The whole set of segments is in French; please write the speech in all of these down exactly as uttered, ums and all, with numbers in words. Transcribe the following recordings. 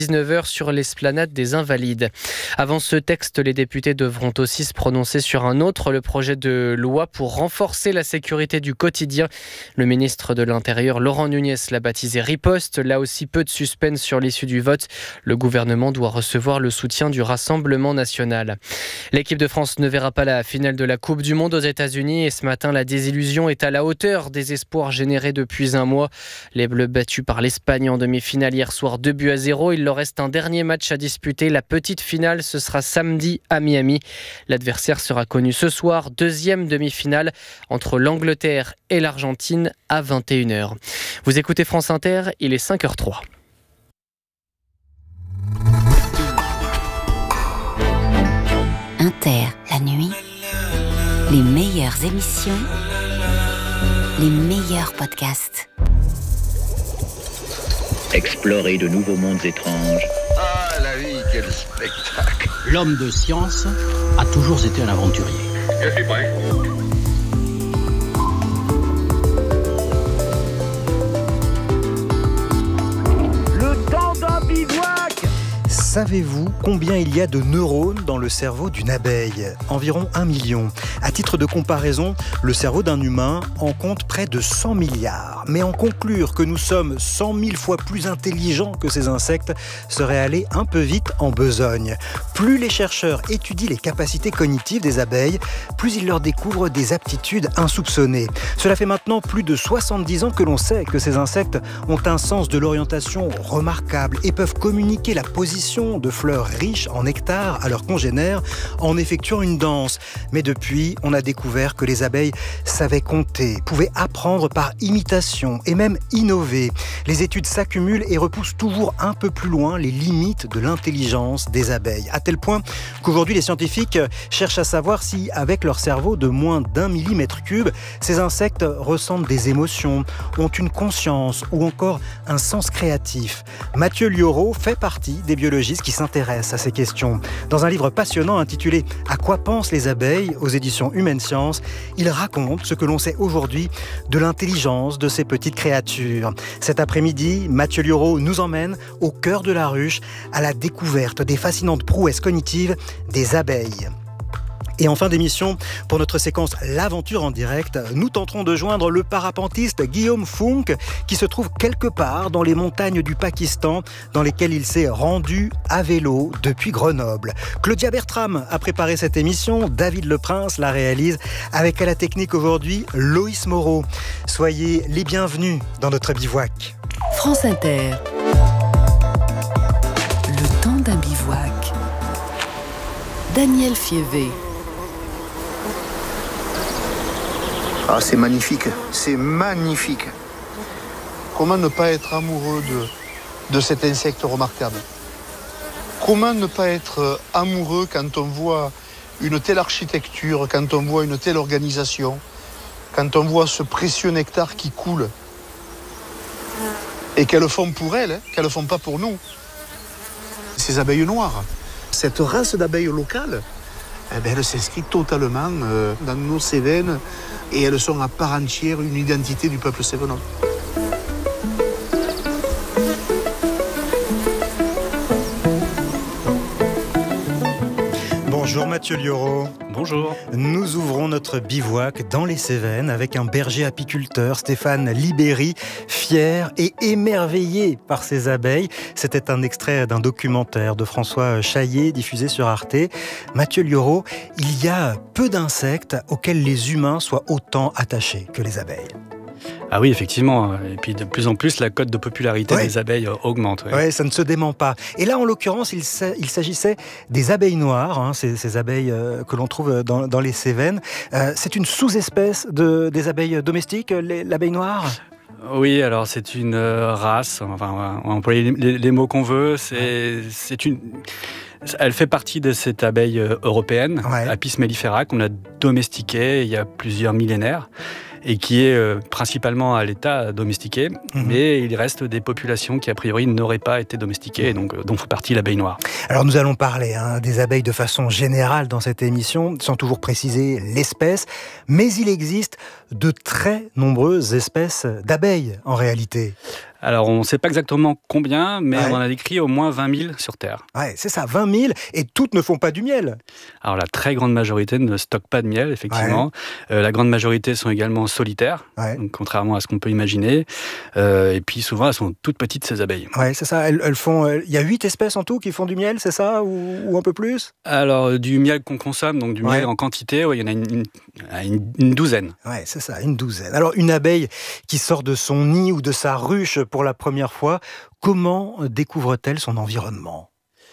dix-neuf heures sur l'esplanade des Invalides. Avant ce texte, les députés devront aussi se prononcer sur un autre, le projet de loi pour renforcer la sécurité du quotidien. Le ministre de l'Intérieur, Laurent Nunez, l'a baptisé Riposte. Là aussi, peu de suspense sur l'issue du vote. Le gouvernement doit recevoir le soutien du Rassemblement national. L'équipe de France ne verra pas la finale de la Coupe du Monde aux États-Unis et ce matin, la désillusion est à la hauteur des espoirs générés depuis un mois. Les Bleus battus par l'Espagne en demi-finale hier soir, deux buts à zéro. Il leur reste un dernier match à disputer. La petite finale, ce sera samedi à Miami. L'adversaire sera connu ce soir. Deuxième demi-finale entre l'Angleterre et l'Argentine à vingt et une heures. Vous écoutez France Inter, il est cinq heures trois. Inter, la nuit, les meilleures émissions, les meilleurs podcasts. Explorer de nouveaux mondes étranges. Ah, la vie, quel spectacle! L'homme de science a toujours été un aventurier. Je suis prêt. Le temps d'un bivouac! Savez-vous combien il y a de neurones dans le cerveau d'une abeille ? Environ un million. À titre de comparaison, le cerveau d'un humain en compte près de cent milliards. Mais en conclure que nous sommes cent mille fois plus intelligents que ces insectes serait aller un peu vite en besogne. Plus les chercheurs étudient les capacités cognitives des abeilles, plus ils leur découvrent des aptitudes insoupçonnées. Cela fait maintenant plus de soixante-dix ans que l'on sait que ces insectes ont un sens de l'orientation remarquable et peuvent communiquer la position de fleurs riches en nectar à leurs congénères en effectuant une danse. Mais depuis, on a découvert que les abeilles savaient compter, pouvaient apprendre par imitation et même innover. Les études s'accumulent et repoussent toujours un peu plus loin les limites de l'intelligence des abeilles. À tel point qu'aujourd'hui, les scientifiques cherchent à savoir si, avec leur cerveau de moins d'un millimètre cube, ces insectes ressentent des émotions, ont une conscience ou encore un sens créatif. Mathieu Liauraud fait partie des biologistes qui s'intéressent à ces questions. Dans un livre passionnant intitulé « À quoi pensent les abeilles ?» aux éditions Humaine Science, il raconte ce que l'on sait aujourd'hui de l'intelligence de ces petites créatures. Cet après-midi, Mathieu Liauraud nous emmène au cœur de la ruche à la découverte des fascinantes prouesses cognitives des abeilles. Et en fin d'émission, pour notre séquence L'aventure en direct, nous tenterons de joindre le parapentiste Guillaume Funk qui se trouve quelque part dans les montagnes du Pakistan dans lesquelles il s'est rendu à vélo depuis Grenoble. Claudia Bertram a préparé cette émission, David Leprince la réalise avec à la technique aujourd'hui Loïs Moreau. Soyez les bienvenus dans notre bivouac. France Inter. Le temps d'un bivouac. Daniel Fievé. Ah, c'est magnifique, c'est magnifique. Comment ne pas être amoureux de, de cet insecte remarquable ? Comment ne pas être amoureux quand on voit une telle architecture, quand on voit une telle organisation, quand on voit ce précieux nectar qui coule et qu'elles font pour elles, hein, qu'elles ne font pas pour nous. Ces abeilles noires, cette race d'abeilles locales, eh bien, elle s'inscrit totalement euh, dans nos Cévennes et elles sont à part entière une identité du peuple cévennois. Bonjour Mathieu Liauraud. Bonjour. Nous ouvrons notre bivouac dans les Cévennes avec un berger apiculteur, Stéphane Libéry, fier et émerveillé par ses abeilles. C'était un extrait d'un documentaire de François Chaillet diffusé sur Arte. Mathieu Liauraud, il y a peu d'insectes auxquels les humains soient autant attachés que les abeilles. Ah oui, effectivement. Et puis de plus en plus, la cote de popularité ouais. des abeilles augmente. Oui, ouais, ça ne se dément pas. Et là, en l'occurrence, il, sa- il s'agissait des abeilles noires, hein, ces, ces abeilles euh, que l'on trouve dans, dans les Cévennes. Euh, c'est une sous-espèce de, des abeilles domestiques, les, l'abeille noire ? Oui, alors c'est une euh, race, enfin, on va employer les, les mots qu'on veut. C'est, c'est une... Elle fait partie de cette abeille européenne, ouais. Apis mellifera, qu'on a domestiquée il y a plusieurs millénaires. Et qui est euh, principalement à l'état domestiqué, mmh. mais il reste des populations qui a priori n'auraient pas été domestiquées, et donc euh, dont fait partie l'abeille noire. Alors nous allons parler hein, des abeilles de façon générale dans cette émission, sans toujours préciser l'espèce, mais il existe de très nombreuses espèces d'abeilles en réalité. Alors, on ne sait pas exactement combien, mais ouais. on en a décrit au moins vingt mille sur Terre. Ouais, c'est ça, vingt mille, et toutes ne font pas du miel. Alors, la très grande majorité ne stocke pas de miel, effectivement. Ouais. Euh, la grande majorité sont également solitaires, ouais. donc, contrairement à ce qu'on peut imaginer. Euh, et puis, souvent, elles sont toutes petites, ces abeilles. Oui, c'est ça. Elles, elles font. Il euh, y a huit espèces en tout qui font du miel, c'est ça, ou, ou un peu plus? Alors, du miel qu'on consomme, donc du miel ouais. en quantité, il ouais, y en a une, une, une douzaine. Oui, c'est ça, une douzaine. Alors, une abeille qui sort de son nid ou de sa ruche pour la première fois, comment découvre-t-elle son environnement?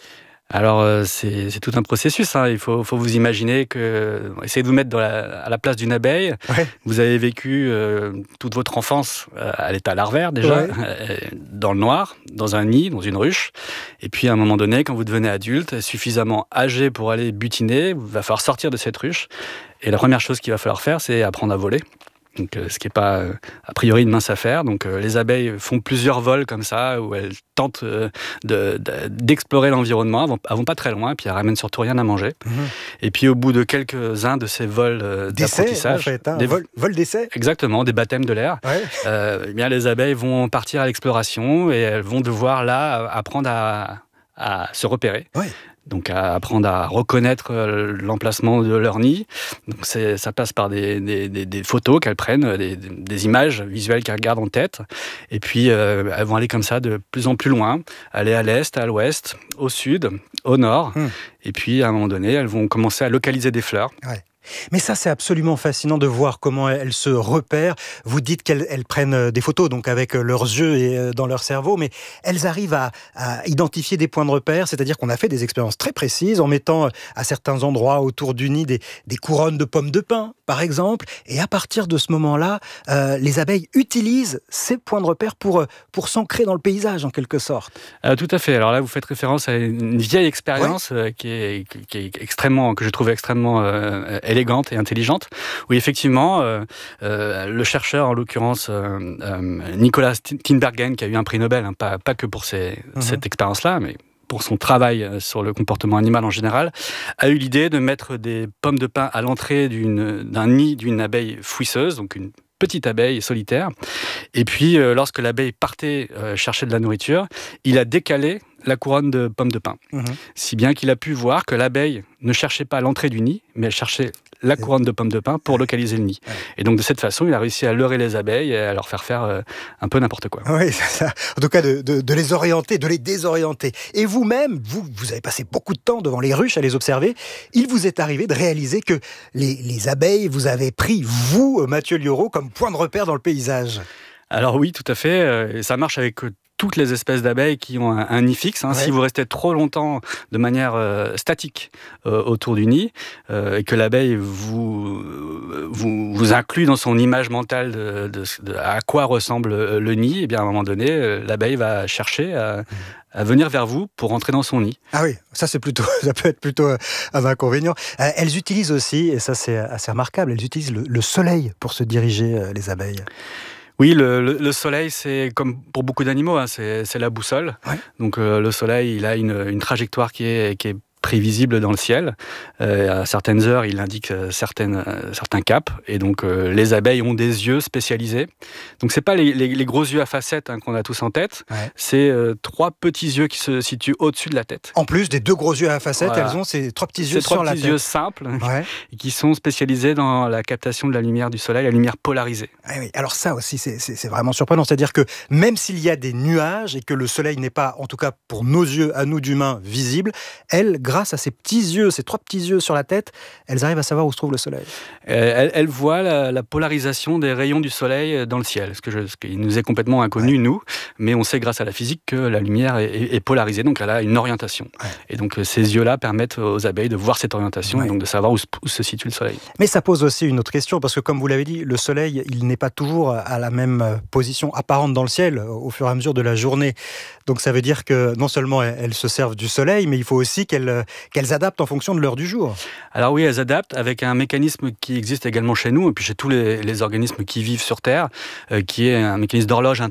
Alors, euh, c'est, c'est tout un processus. Hein. Il faut, faut vous imaginer que... Essayez de vous mettre dans la, à la place d'une abeille. Ouais. Vous avez vécu euh, toute votre enfance euh, à l'état larvaire, déjà, ouais. euh, dans le noir, dans un nid, dans une ruche. Et puis, à un moment donné, quand vous devenez adulte, suffisamment âgé pour aller butiner, il va falloir sortir de cette ruche. Et la première chose qu'il va falloir faire, c'est apprendre à voler. Donc, euh, ce qui n'est pas, euh, a priori, une mince affaire. Donc, euh, les abeilles font plusieurs vols comme ça, où elles tentent euh, de, de, d'explorer l'environnement. Elles ne vont, vont pas très loin, puis elles ramènent surtout rien à manger. Mmh. Et puis, au bout de quelques-uns de ces vols euh, d'apprentissage... en fait, hein, des vol, vol d'essai. Exactement, des baptêmes de l'air. Ouais. Euh, eh bien, les abeilles vont partir à l'exploration et elles vont devoir, là, apprendre à, à se repérer. Ouais. Donc à apprendre à reconnaître l'emplacement de leur nid. Donc c'est, ça passe par des, des, des, des photos qu'elles prennent, des, des images visuelles qu'elles gardent en tête. Et puis euh, elles vont aller comme ça de plus en plus loin, aller à l'est, à l'ouest, au sud, au nord. Hum. Et puis à un moment donné, elles vont commencer à localiser des fleurs. Ouais. Mais ça, c'est absolument fascinant de voir comment elles se repèrent. Vous dites qu'elles elles prennent des photos, donc avec leurs yeux et dans leur cerveau, mais elles arrivent à, à identifier des points de repère, c'est-à-dire qu'on a fait des expériences très précises en mettant à certains endroits autour du nid des, des couronnes de pommes de pin, par exemple, et à partir de ce moment-là, euh, les abeilles utilisent ces points de repère pour, pour s'ancrer dans le paysage, en quelque sorte. Euh, tout à fait. Alors là, vous faites référence à une vieille expérience ouais. euh, qui, est, qui est extrêmement, que je trouvais extrêmement euh, élégante et intelligente, où effectivement, euh, euh, le chercheur, en l'occurrence euh, euh, Nicolas Tinbergen, qui a eu un prix Nobel, hein, pas, pas que pour ses, mm-hmm. cette expérience-là, mais pour son travail sur le comportement animal en général, a eu l'idée de mettre des pommes de pin à l'entrée d'une, d'un nid d'une abeille fouisseuse, donc une petite abeille solitaire. Et puis, euh, lorsque l'abeille partait euh, chercher de la nourriture, il a décalé la couronne de pommes de pin. Mmh. Si bien qu'il a pu voir que l'abeille ne cherchait pas l'entrée du nid, mais elle cherchait la couronne de pommes de pin pour localiser le nid. Ouais. Et donc, de cette façon, il a réussi à leurrer les abeilles et à leur faire faire euh, un peu n'importe quoi. Oui, c'est ça. En tout cas, de, de, de les orienter, de les désorienter. Et vous-même, vous, vous avez passé beaucoup de temps devant les ruches à les observer. Il vous est arrivé de réaliser que les, les abeilles, vous avez pris, vous, Mathieu Liauraud, comme point de repère dans le paysage. Alors oui, tout à fait. Et ça marche avec toutes les espèces d'abeilles qui ont un, un nid fixe. Hein. Ouais. Si vous restez trop longtemps de manière euh, statique euh, autour du nid euh, et que l'abeille vous, vous, vous inclut dans son image mentale de, de, de à quoi ressemble le nid, et bien à un moment donné, l'abeille va chercher à, à venir vers vous pour rentrer dans son nid. Ah oui, ça c'est plutôt, ça peut être plutôt un inconvénient. Euh, elles utilisent aussi, et ça c'est assez remarquable, elles utilisent le, le soleil pour se diriger, euh, les abeilles. Oui, le, le, le soleil, c'est comme pour beaucoup d'animaux, hein, c'est, c'est la boussole. Ouais. Donc euh, le soleil, il a une, une trajectoire qui est, qui est prévisible dans le ciel. Euh, à certaines heures, il indique certaines, euh, certains caps. Et donc, euh, les abeilles ont des yeux spécialisés. Donc, c'est pas les, les, les gros yeux à facettes hein, qu'on a tous en tête. Ouais. C'est euh, trois petits yeux qui se situent au-dessus de la tête. En plus des deux gros yeux à facettes, voilà. Elles ont ces trois petits yeux ces sur la tête. Ces trois petits yeux simples ouais. qui sont spécialisés dans la captation de la lumière du soleil, la lumière polarisée. Ah oui. Alors ça aussi, c'est, c'est, c'est vraiment surprenant. C'est-à-dire que même s'il y a des nuages et que le soleil n'est pas, en tout cas pour nos yeux, à nous d'humains, visible, elles, grâce à ces petits yeux, ces trois petits yeux sur la tête, elles arrivent à savoir où se trouve le soleil. Euh, elles, elles voient la, la polarisation des rayons du soleil dans le ciel, ce, que je, ce qui nous est complètement inconnu, ouais. nous, mais on sait grâce à la physique que la lumière est, est polarisée, donc elle a une orientation. Ouais. Et donc ces yeux-là permettent aux abeilles de voir cette orientation ouais. et donc de savoir où se, où se situe le soleil. Mais ça pose aussi une autre question, parce que comme vous l'avez dit, le soleil, il n'est pas toujours à la même position apparente dans le ciel au fur et à mesure de la journée. Donc ça veut dire que non seulement elles se servent du soleil, mais il faut aussi qu'elles, qu'elles adaptent en fonction de l'heure du jour. Alors oui, elles adaptent avec un mécanisme qui existe également chez nous, et puis chez tous les, les organismes qui vivent sur Terre, euh, qui est un mécanisme d'horloge interne.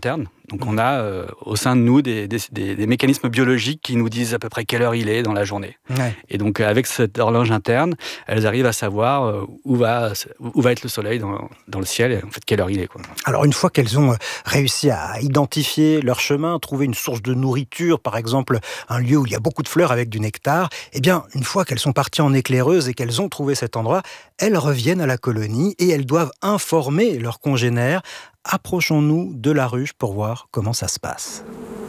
Donc on a euh, au sein de nous des, des, des, des mécanismes biologiques qui nous disent à peu près quelle heure il est dans la journée. Ouais. Et donc avec cette horloge interne, elles arrivent à savoir euh, où, va, où va être le soleil dans, dans le ciel et en fait quelle heure il est, quoi. Alors une fois qu'elles ont réussi à identifier leur chemin, trouver une source de nourriture, par exemple un lieu où il y a beaucoup de fleurs avec du nectar, eh bien une fois qu'elles sont parties en éclaireuse et qu'elles ont trouvé cet endroit, elles reviennent à la colonie et elles doivent informer leurs congénères. Approchons-nous de la ruche pour voir comment ça se passe.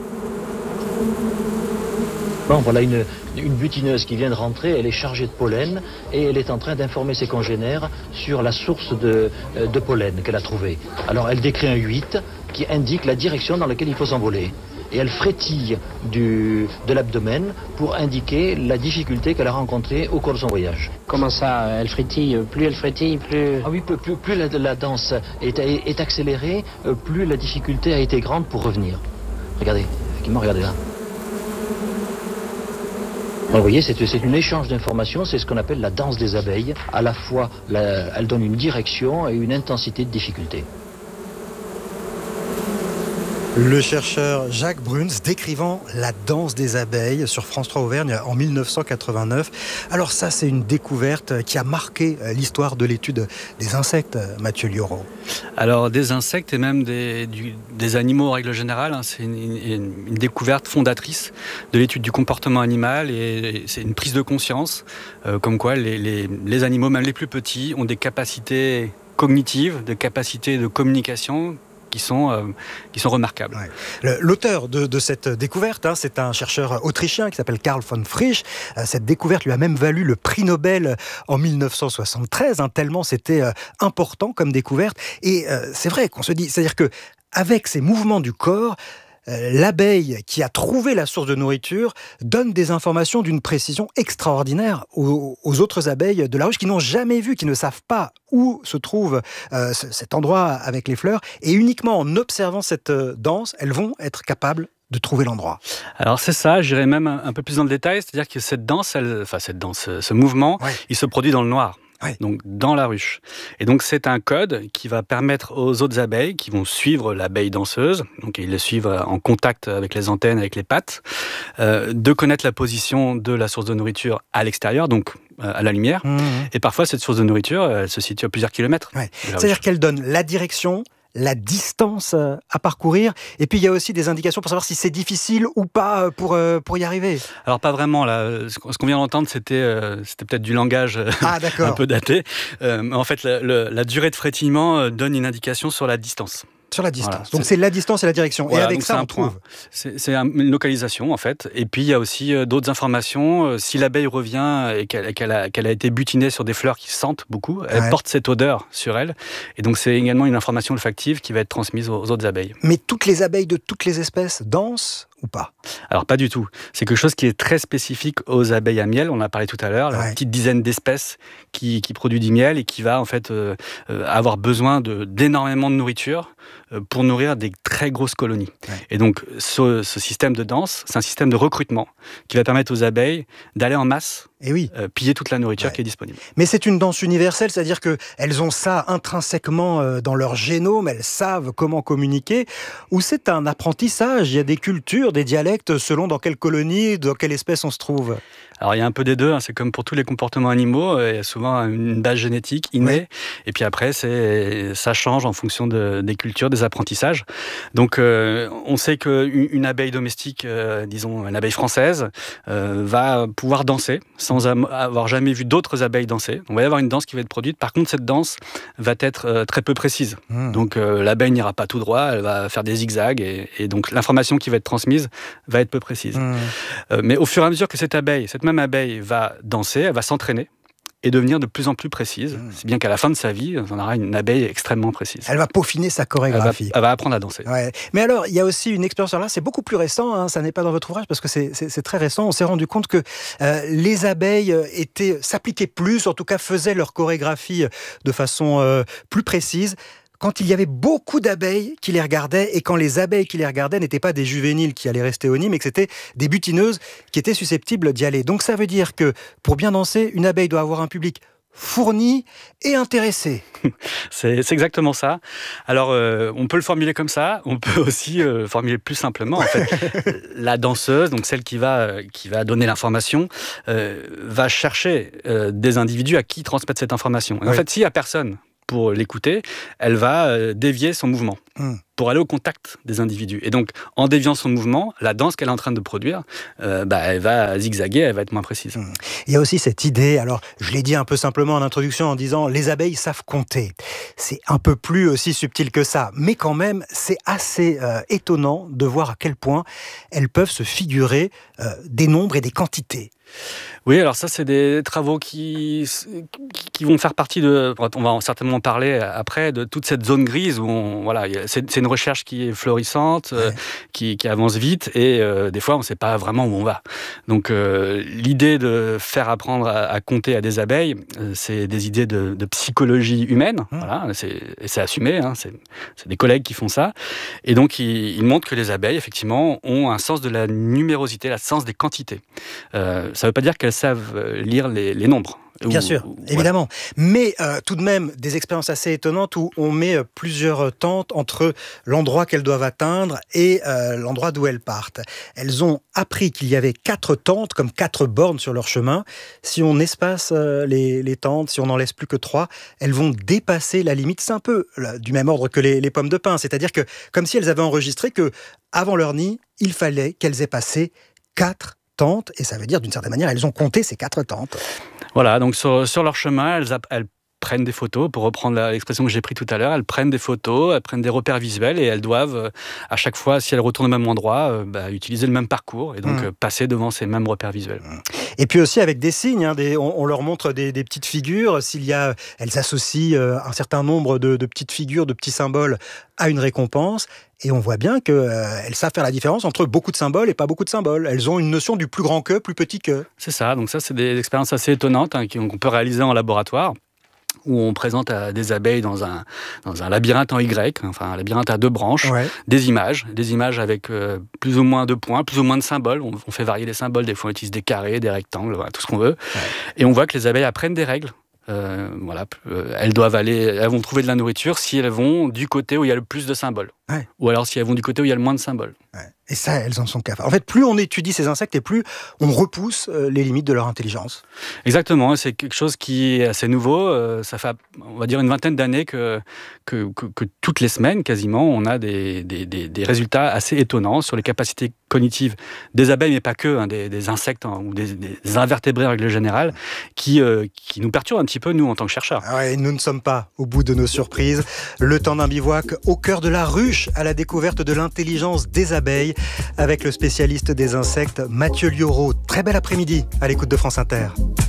Bon, voilà une, une butineuse qui vient de rentrer, elle est chargée de pollen et elle est en train d'informer ses congénères sur la source de, de pollen qu'elle a trouvée. Alors elle décrit un huit qui indique la direction dans laquelle il faut s'envoler. Et elle frétille du, de l'abdomen pour indiquer la difficulté qu'elle a rencontrée au cours de son voyage. Comment ça, elle frétille? Plus elle frétille, plus... Ah oui, plus, plus, plus la, la danse est, est accélérée, plus la difficulté a été grande pour revenir. Regardez, effectivement, regardez là. Vous voyez, c'est, c'est un échange d'informations, c'est ce qu'on appelle la danse des abeilles. À la fois, la, elle donne une direction et une intensité de difficulté. Le chercheur Jacques Bruns décrivant la danse des abeilles sur France trois Auvergne en mille neuf cent quatre-vingt-neuf. Alors ça, c'est une découverte qui a marqué l'histoire de l'étude des insectes, Mathieu Liauraud. Alors des insectes et même des, du, des animaux en règle générale, hein, c'est une, une, une découverte fondatrice de l'étude du comportement animal et, et c'est une prise de conscience euh, comme quoi les, les, les animaux, même les plus petits, ont des capacités cognitives, des capacités de communication qui sont, euh, qui sont remarquables. Ouais. L'auteur de, de cette découverte, hein, c'est un chercheur autrichien qui s'appelle Karl von Frisch. Euh, cette découverte lui a même valu le prix Nobel en mille neuf cent soixante-treize, hein, tellement c'était euh, important comme découverte. Et euh, c'est vrai qu'on se dit, c'est-à-dire que avec ces mouvements du corps, l'abeille qui a trouvé la source de nourriture donne des informations d'une précision extraordinaire aux, aux autres abeilles de la ruche qui n'ont jamais vu, qui ne savent pas où se trouve euh, cet endroit avec les fleurs. Et uniquement en observant cette danse, elles vont être capables de trouver l'endroit. Alors c'est ça, j'irai même un peu plus dans le détail, c'est-à-dire que cette danse, elle, enfin cette danse, ce mouvement, ouais. il se produit dans le noir. Oui. Donc dans la ruche. Et donc c'est un code qui va permettre aux autres abeilles qui vont suivre l'abeille danseuse, donc ils le suivent en contact avec les antennes, avec les pattes, euh, de connaître la position de la source de nourriture à l'extérieur, donc euh, à la lumière. Mmh. Et parfois cette source de nourriture, elle se situe à plusieurs kilomètres. Oui. C'est-à-dire qu'elle donne la direction, la distance à parcourir, et puis il y a aussi des indications pour savoir si c'est difficile ou pas pour, pour y arriver. Alors pas vraiment, là. Ce qu'on vient d'entendre, c'était, euh, c'était peut-être du langage ah, un peu daté. Euh, mais en fait, la, la, la durée de frétillement donne une indication sur la distance. Sur la distance. Voilà, donc c'est... c'est la distance et la direction. Voilà, et avec ça, on trouve. C'est, c'est une localisation, en fait. Et puis, il y a aussi euh, d'autres informations. Si l'abeille revient et qu'elle, qu'elle, a, qu'elle a été butinée sur des fleurs qui sentent beaucoup, elle ouais. porte cette odeur sur elle. Et donc, c'est également une information olfactive qui va être transmise aux, aux autres abeilles. Mais toutes les abeilles de toutes les espèces dansent ou pas? Alors, pas du tout. C'est quelque chose qui est très spécifique aux abeilles à miel. On en a parlé tout à l'heure. Ouais. La petite dizaine d'espèces qui, qui produit du miel et qui va, en fait, euh, euh, avoir besoin de, d'énormément de nourriture pour nourrir des très grosses colonies. Ouais. Et donc, ce, ce système de danse, c'est un système de recrutement qui va permettre aux abeilles d'aller en masse et oui. euh, piller toute la nourriture ouais. qui est disponible. Mais c'est une danse universelle, c'est-à-dire qu'elles ont ça intrinsèquement euh, dans leur génome, elles savent comment communiquer, ou c'est un apprentissage, il y a des cultures, des dialectes, selon dans quelle colonie, dans quelle espèce on se trouve. Alors il y a un peu des deux, hein. C'est comme pour tous les comportements animaux, il y a souvent une base génétique innée, oui. et puis après c'est, ça change en fonction de, des cultures, des apprentissages. Donc euh, on sait qu'une une abeille domestique, euh, disons une abeille française, euh, va pouvoir danser sans am- avoir jamais vu d'autres abeilles danser. On va y avoir une danse qui va être produite, par contre cette danse va être euh, très peu précise. Mmh. Donc euh, l'abeille n'ira pas tout droit, elle va faire des zigzags, et, et donc l'information qui va être transmise va être peu précise. Mmh. Euh, mais au fur et à mesure que cette abeille, cette même abeille va danser, elle va s'entraîner et devenir de plus en plus précise. Mmh. C'est bien qu'à la fin de sa vie, on aura une abeille extrêmement précise. Elle va peaufiner sa chorégraphie. Elle va, elle va apprendre à danser. Ouais. Mais alors, il y a aussi une expérience là, c'est beaucoup plus récent, hein, ça n'est pas dans votre ouvrage parce que c'est, c'est, c'est très récent. On s'est rendu compte que euh, les abeilles étaient, s'appliquaient plus, en tout cas faisaient leur chorégraphie de façon euh, plus précise quand il y avait beaucoup d'abeilles qui les regardaient, et quand les abeilles qui les regardaient n'étaient pas des juvéniles qui allaient rester au nid, mais que c'était des butineuses qui étaient susceptibles d'y aller. Donc ça veut dire que pour bien danser, une abeille doit avoir un public fourni et intéressé. C'est, c'est exactement ça. Alors, euh, on peut le formuler comme ça, on peut aussi euh, formuler plus simplement. En fait, la danseuse, donc celle qui va, qui va donner l'information, euh, va chercher euh, des individus à qui transmettre cette information. Et oui. En fait, s'il n'y a personne pour l'écouter, elle va euh, dévier son mouvement mmh. pour aller au contact des individus. Et donc, en déviant son mouvement, la danse qu'elle est en train de produire, euh, bah, elle va zigzaguer, elle va être moins précise. Mmh. Il y a aussi cette idée, alors je l'ai dit un peu simplement en introduction en disant « les abeilles savent compter ». C'est un peu plus aussi subtil que ça, mais quand même, c'est assez euh, étonnant de voir à quel point elles peuvent se figurer euh, des nombres et des quantités. Oui, alors ça, c'est des travaux qui, qui vont faire partie de... On va certainement en parler après, de toute cette zone grise où on, voilà, c'est, c'est une recherche qui est florissante, ouais. euh, qui, qui avance vite et euh, des fois, on ne sait pas vraiment où on va. Donc, euh, l'idée de faire apprendre à, à compter à des abeilles, euh, c'est des idées de, de psychologie humaine. Mmh. Voilà, c'est, et c'est assumé, hein, c'est, c'est des collègues qui font ça. Et donc, ils, ils montrent que les abeilles, effectivement, ont un sens de la numérosité, un sens des quantités. Euh, ça ne veut pas dire qu'elles savent lire les, les nombres. Bien ou, sûr, ou, évidemment. Ouais. Mais euh, tout de même, des expériences assez étonnantes où on met plusieurs tentes entre l'endroit qu'elles doivent atteindre et euh, l'endroit d'où elles partent. Elles ont appris qu'il y avait quatre tentes, comme quatre bornes sur leur chemin. Si on espace euh, les, les tentes, si on n'en laisse plus que trois, elles vont dépasser la limite. C'est un peu là, du même ordre que les, les pommes de pin. C'est-à-dire que, comme si elles avaient enregistré que, avant leur nid, il fallait qu'elles aient passé quatre tentes, et ça veut dire d'une certaine manière, elles ont compté ces quatre tentes. Voilà, donc sur, sur leur chemin, elles, elles prennent des photos, pour reprendre la, l'expression que j'ai prise tout à l'heure, elles prennent des photos, elles prennent des repères visuels et elles doivent, euh, à chaque fois, si elles retournent au même endroit, euh, bah, utiliser le même parcours et donc mmh. euh, passer devant ces mêmes repères visuels. Et puis aussi avec des signes, hein, des, on, on leur montre des, des petites figures, s'il y a, elles associent euh, un certain nombre de, de petites figures, de petits symboles à une récompense. Et on voit bien qu'elles euh, savent faire la différence entre beaucoup de symboles et pas beaucoup de symboles. Elles ont une notion du plus grand que, plus petit que. C'est ça, donc ça c'est des expériences assez étonnantes hein, qu'on peut réaliser en laboratoire, où on présente à des abeilles dans un, dans un labyrinthe en Y, enfin un labyrinthe à deux branches, ouais. des images, des images avec euh, plus ou moins de points, plus ou moins de symboles. On, on fait varier les symboles, des fois on utilise des carrés, des rectangles, voilà, tout ce qu'on veut. Ouais. Et on voit que les abeilles apprennent des règles. Euh, voilà, euh, elles doivent aller, elles vont trouver de la nourriture si elles vont du côté où il y a le plus de symboles, ouais. ou alors si elles vont du côté où il y a le moins de symboles. Ouais. Et ça, elles en sont capables. En fait, plus on étudie ces insectes et plus on repousse euh, les limites de leur intelligence. Exactement, c'est quelque chose qui est assez nouveau. Euh, ça fait, on va dire, une vingtaine d'années que, que, que, que toutes les semaines, quasiment, on a des, des, des, des résultats assez étonnants sur les capacités cognitives des abeilles, mais pas que, hein, des, des insectes hein, ou des, des invertébrés en règle générale, qui, euh, qui nous perturbent un petit peu, nous, en tant que chercheurs. Ah ouais, nous ne sommes pas au bout de nos surprises. Le temps d'un bivouac au cœur de la ruche, à la découverte de l'intelligence des abeilles, avec le spécialiste des insectes Mathieu Liauraud. Très bel après-midi à l'écoute de France Inter.